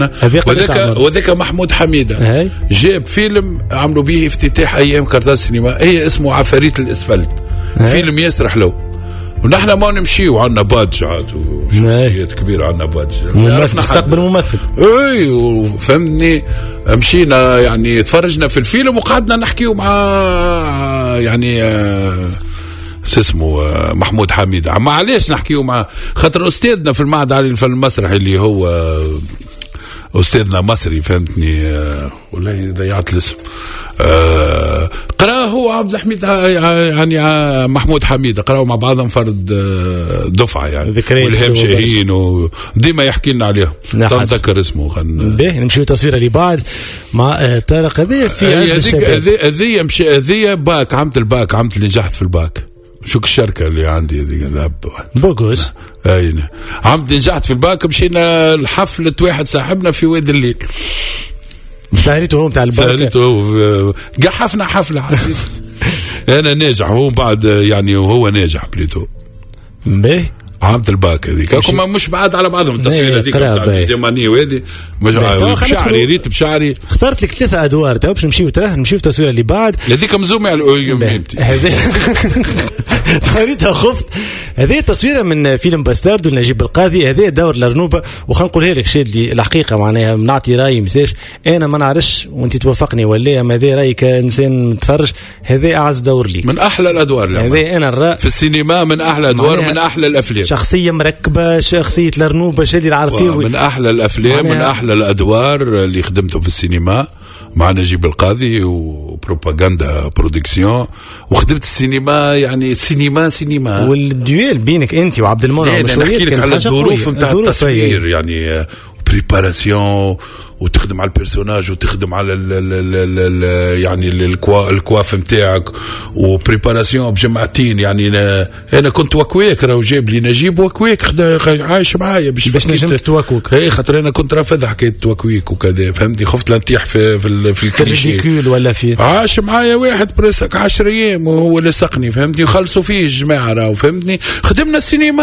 وذاك محمود حميدة جاب فيلم عملوا به افتتاح ايام كارتاج سينما، هي اسمه عفاريت الاسفلت، فيلم ياسر حلو. ونحن ما نمشيو عنا بادج عاد وشخصيات كبيرة عنا بادج مستقبل ممثل اي فهمني. مشينا يعني تفرجنا في الفيلم وقعدنا نحكيو مع يعني اسمه محمود حميد. معليش نحكيو مع خاطر استاذنا في المعهد العالي للفن المسرحي اللي هو أستاذنا مصري فهمتني، والله ضيعت الاسم. قرأ هو عبد الحميد يعني محمود حميد قرأوا مع بعضهم فرد دفعة يعني، والهام شاهين وديما يحكي لنا عليهم. نتذكر اسمه به. نمشي تصويره اللي بعد مع طارق. هذه في هذه باك عملت الباك، عملت اللي نجحت في الباك. شو الشركة اللي عندي ذي بوغوس اين عمد نجحت في الباك. مشينا لحفلة واحد صاحبنا في وادي الليل، سهرته هو بتاع الباك، سهرته قحفنا حفلة انا ناجح هو بعد يعني، وهو ناجح بليتو به عمد الباك هذيك. كم مش بعد على بعضهم التصوير هذيك بتاع الزمانية وادي بشعري ريت بشعري. اخترت لك 3 أدوار تو باش نمشيو التصوير اللي بعد. هذيك مزومة على خريتها خفت. هذه تصويرة من فيلم باستاردو لنجيب القاضي. هذه دور الأرنوبة. وخلنا نقولها لك شيء اللي الحقيقة معناها نعطي رأيي مساش أنا ما نعرفش وأنت توافقني ولا ما ذي رأيي كإنسان متفرج. هذا أعز دور لي من أحلى الأدوار. هذا أنا الرأي في السينما من أحلى أدوار من أحلى الأفلام. شخصية مركبة، شخصية الأرنوبة شادي العرفيوي من أحلى الأفلام من أحلى الأدوار اللي خدمته في السينما مع نجيب القاضي وبروباغندا برودكسيون. وخدمت السينما يعني سينما والديويل بينك انت وعبد المنعم مش نحكي لك على الظروف نتاع التصوير يعني بريباراسيون، وتخدم على البيرسوناج وتخدم على يعني الكواف نتاعك وبريباراسيون بجمعتين يعني. انا كنت وكويك راهو جاب لي نجيب وكويك عايش معايا باش نجم توكوك. اي خاطر انا كنت رافض حكايه توكويك وكذا فهمتي. خفت لا نطيح في الكليشيه ولا في عاش معايا واحد برسك 10 ايام وهو لصقني فهمتني. خلصوا فيه الجماعه راهو فهمتني. خدمنا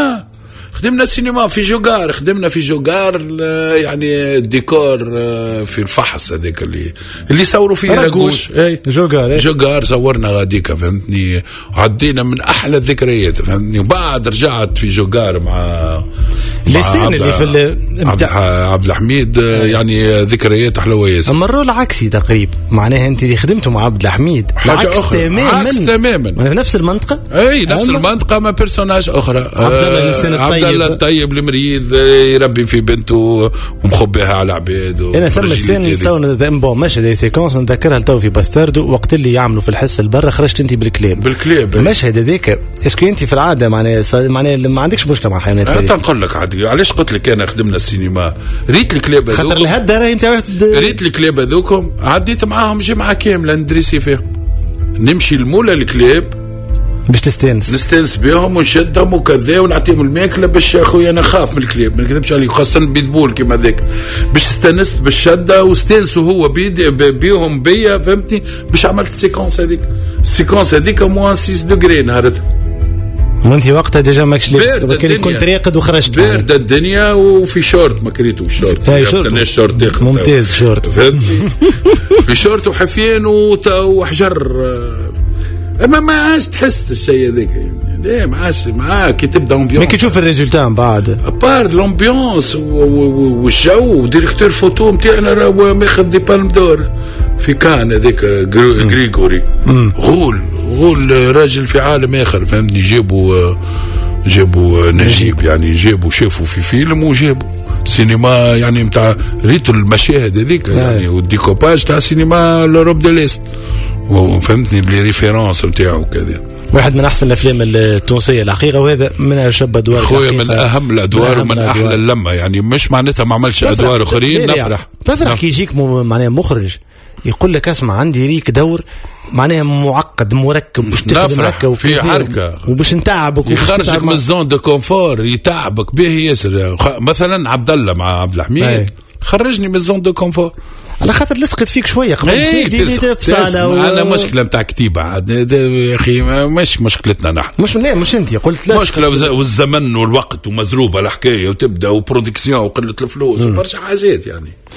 السينما في جوجار، خدمنا في جوجار يعني الديكور في الفحص هذاك اللي صوروا فيه راقوش. جوجار صورنا غاديك فهمتني. عدينا من احلى الذكريات فهمتني. وبعد رجعت في جوجار مع اللسان اللي في عبد الحميد يعني ذكريات حلوه ياسر. اما الرول عكسي تقريبا معناها انت اللي خدمته مع عبد الحميد عكس تماما نفس المنطقه. اي نفس المنطقه ما بيرسوناج اخرى. عبد الله الطيب المريض يربي في بنته ومخبيها على عباد. انا ثم السن تو مشهد دي سيكونس نذكرها تو في باستاردو وقت اللي يعملوا في الحصه البرة خرجت انت بالكليب المشهد هذاك. اسكو انت في العاده معناها ما عندكش مشكله مع الحيوانات هذه؟ نقول لك عادي. علاش قلت لك انا خدمنا السينما ريت الكليب هذوك خاطر الهده راهي نتاع ريت الكليب هذوكم عديت معاهم جمعه كامله ندرسي فيهم. نمشي المولى الكليب باش نستانس بهم ونشدهم وكذا ونعطيهم الماكله باش اخويا انا خاف من الكليب ما نكذبش عليك خاصه بيتبول كيما ذاك باش استانست بالشده واستانسوا هو بيهم بيا فهمتني. باش عملت السيكونس هذيك موان 6 دغري نهارتها. وانت وقتها ديجا ماكش لابس كنت راقد وخرجت بارده الدنيا وفي شورت ما كريتوش شورت ممتاز شورت فهمتني. في شورت وحفين وحجر. اما ما عادش تحس الشيء هذاك يعني ما عادش معاك كي تبدا امبيونس. ما كي تشوف الريزولتا بعد بارد الامبيونس والجو وديريكتور فوتو نتاعنا راه ماخذ دي بالم دور في كان هذاك غريغوري غول راجل في عالم اخر فهمتني. جابوا نجيب يعني جابوا شافوا في فيلم وجابوا سينما يعني نتاع ريت المشاهد هذيك يعني والديكوباج تاع سينما لوروب دو ليست وفهمتني لي ريفيرونس نتاعو كذا. واحد من احسن الافلام التونسيه الحقيقه وهذا من اشب ادوار خويا من اهم الادوار ومن احلى اللمه يعني مش معناتها ما عملش ادوار اخرين تفرح كي يجيك معناها مخرج يقول لك اسمع عندي ريك دور معناها معقد مركب باش تخدم هكا وفي حركه وباش نتعبك يخرجك من الزون دو كونفور يتعبك به ياسر. مثلا عبد الله مع عبد الحميد خرجني من الزون دو كونفور. على خاطر لصقت فيك شويه قبل أنا مشكله نتاع كتيبه عاد يا اخي مش مشكلتنا نحن مش انت قلت مشكله والزمن والوقت ومزروبه الحكايه وتبدا وبرودكسيون وقله الفلوس وبرشا حاجات يعني.